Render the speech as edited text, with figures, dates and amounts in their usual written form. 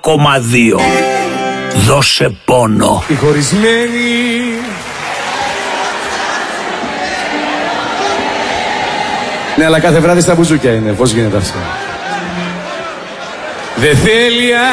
1,2. Δώσε πόνο. Οι χωρισμένοι ναι, αλλά κάθε βράδυ στα μπουζούκια είναι. Πώς γίνεται αυτό? Δεν θέλει